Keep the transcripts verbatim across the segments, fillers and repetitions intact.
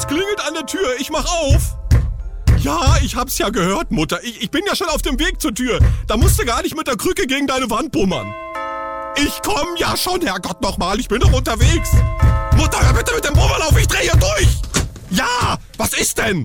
klingelt an der Tür. Ich mach auf. Ja, ich hab's ja gehört, Mutter. Ich, ich bin ja schon auf dem Weg zur Tür. Da musst du gar nicht mit der Krücke gegen deine Wand bummern. Ich komm ja schon, Herrgott nochmal. Ich bin doch unterwegs. Mutter, hör bitte mit dem Bummern auf. Ich dreh hier durch. Ja, was ist denn?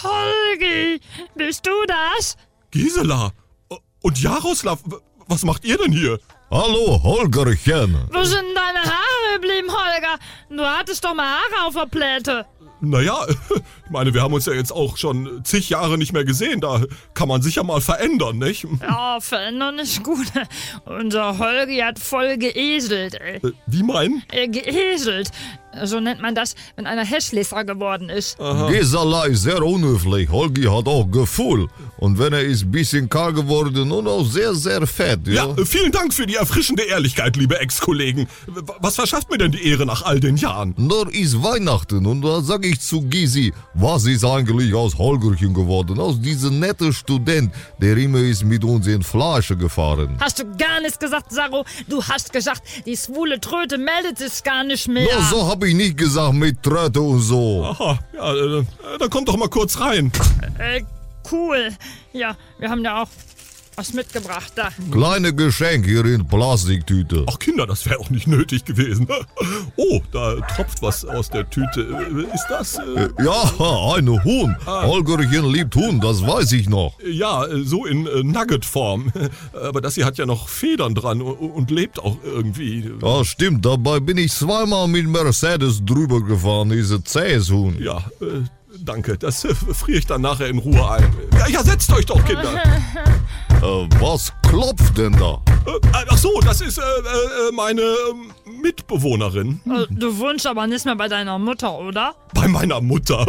Holgi, bist du das? Gisela. Und Jaroslav, was macht ihr denn hier? Hallo, Holgerchen. Wo sind deine Haare geblieben, Holger? Du hattest doch mal Haare auf der Pläte. Naja, ich meine, wir haben uns ja jetzt auch schon zig Jahre nicht mehr gesehen. Da kann man sich ja mal verändern, nicht? Ja, verändern ist gut. Unser Holgi hat voll geeselt, ey. Äh, wie meinen? Äh, geeselt. So nennt man das, wenn einer hässlicher geworden ist. Gisela ist sehr unhöflich. Holgi hat auch Gefühl. Und wenn er ist ein bisschen kahl geworden und auch sehr, sehr fett, ja? Ja, vielen Dank für die erfrischende Ehrlichkeit, liebe Ex-Kollegen. Was verschafft mir denn die Ehre nach all den Jahren? Nur ist Weihnachten und da sag ich zu Gysi, was ist eigentlich aus Holgerchen geworden? Aus diesem netten Student, der immer ist mit uns in Flasche gefahren. Hast du gar nichts gesagt, Saro? Du hast gesagt, die schwule Tröte meldet sich gar nicht mehr. No, so hab ich nicht gesagt mit Tröte und so. Aha, ja, äh, dann kommt doch mal kurz rein. Äh, cool. Ja, wir haben ja auch was mitgebracht, da. Kleine Geschenk hier in Plastiktüte. Ach Kinder, das wäre auch nicht nötig gewesen. Oh, da tropft was aus der Tüte. Ist das? Äh, Ja, eine Huhn. Ah. Holgerchen liebt Huhn, das weiß ich noch. Ja, so in äh, Nugget-Form. Aber das hier hat ja noch Federn dran und, und lebt auch irgendwie. Ja, stimmt, dabei bin ich zweimal mit Mercedes drüber gefahren, diese zähes Huhn. Ja, äh, danke. Das äh, friere ich dann nachher in Ruhe ein. Ja, ja, setzt euch doch, Kinder. Äh, was klopft denn da? Äh, ach so, das ist äh, äh, meine äh, Mitbewohnerin. Äh, Du wohnst aber nicht mehr bei deiner Mutter, oder? Bei meiner Mutter.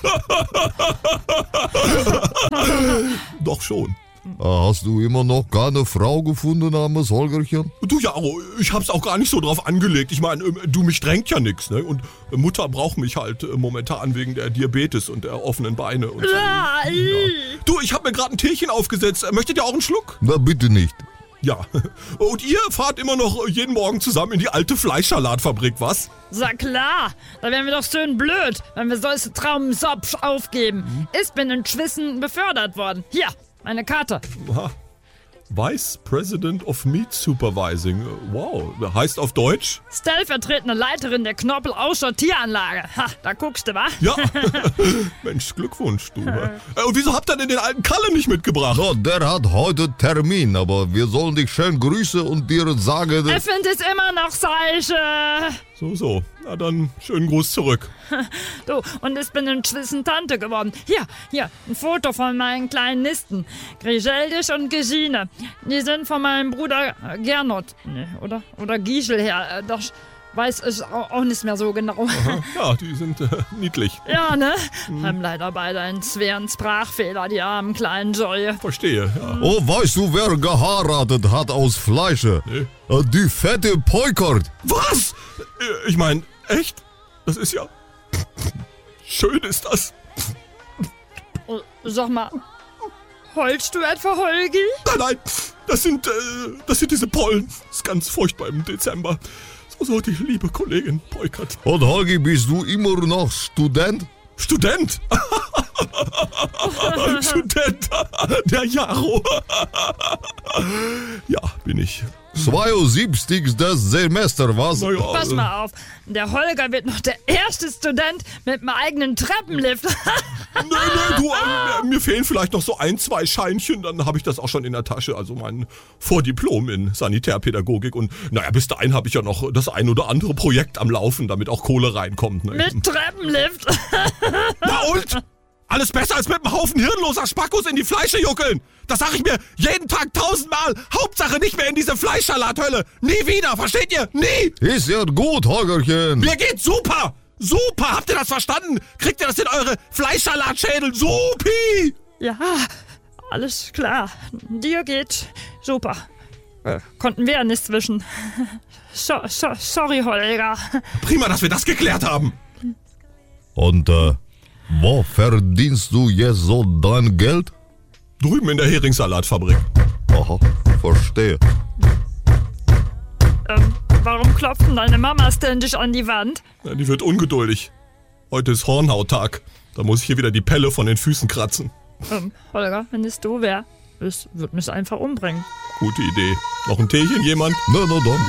Doch schon. Äh, hast du immer noch keine Frau gefunden namens Holgerchen? Du, ja, ich hab's auch gar nicht so drauf angelegt. Ich meine, du, mich drängt ja nix, ne? Und Mutter braucht mich halt äh, momentan wegen der Diabetes und der offenen Beine. Und, Ja, ja. Du, ich hab mir gerade ein Teechen aufgesetzt. Möchtet ihr auch einen Schluck? Na, bitte nicht. Ja. Und ihr fahrt immer noch jeden Morgen zusammen in die alte Fleischsalatfabrik, was? Sag klar, da wären wir doch schön blöd, wenn wir solche Traumsopf aufgeben. Ich bin in Schwissen befördert worden. Hier, meine Karte. Aha. Vice President of Meat Supervising. Wow, heißt auf Deutsch? Stellvertretende Leiterin der Knorpel-Ausschau-Tieranlage. Ha, da guckst du, wa? Ja. Mensch, Glückwunsch, du. Äh, Und wieso habt ihr denn den alten Kalle nicht mitgebracht? So, der hat heute Termin, aber wir sollen dich schön grüßen und dir sagen... Er findet es immer noch seiche. So, so. Na dann, schönen Gruß zurück. Du, und ich bin inzwischen Tante geworden. Hier, hier, ein Foto von meinen kleinen Nisten. Griseldis und Gesine. Die sind von meinem Bruder Gernot. Nee, oder? Oder Giesel her. Äh, Das weiß ich auch auch nicht mehr so genau. Aha. Ja, die sind äh, niedlich. Ja, ne? Haben leider beide einen schweren Sprachfehler, die armen kleinen Säue. Verstehe, ja. Oh, weißt du, wer geheiratet hat aus Fleische? Nee. Äh, Die fette Peukert. Was? Äh, Ich meine, echt? Das ist ja... Schön ist das. Oh, sag mal, heulst du etwa, Holgi? Nein, nein, das sind, äh, das sind diese Pollen. Das ist ganz furchtbar im Dezember. So, so, die liebe Kollegin Peukert. Und Holgi, bist du immer noch Student? Student! Student! Der Jaro! Ja, bin ich. zweiundsiebzigstes Semester, was? Naja, Pass mal auf, der Holger wird noch der erste Student mit einem eigenen Treppenlift. Nee, nee, du, ähm, mir fehlen vielleicht noch so ein, zwei Scheinchen, dann habe ich das auch schon in der Tasche, also mein Vordiplom in Sanitärpädagogik und naja, bis dahin habe ich ja noch das ein oder andere Projekt am Laufen, damit auch Kohle reinkommt. Ne? Mit Treppenlift. Na und? Alles besser als mit einem Haufen hirnloser Spackos in die Fleische juckeln. Das sag ich mir jeden Tag tausendmal. Hauptsache nicht mehr in diese Fleischschalathölle. Nie wieder, versteht ihr? Nie! Ist ja gut, Holgerchen. Mir geht's super! Super! Habt ihr das verstanden? Kriegt ihr das in eure Fleischsalatschädel? Supi! Ja, alles klar. Dir geht super. Äh, konnten wir ja nicht zwischen. So, so, sorry, Holger. Prima, dass wir das geklärt haben. Und, äh, wo verdienst du jetzt so dein Geld? Drüben in der Heringssalatfabrik. Aha, verstehe. Ähm, warum klopft denn deine Mama ständig an die Wand? Ja, die wird ungeduldig. Heute ist Hornhauttag. Da muss ich hier wieder die Pelle von den Füßen kratzen. Ähm, Holger, wenn es du wär, es würde mich einfach umbringen. Gute Idee. Noch ein Teechen, jemand? Na, na, dann.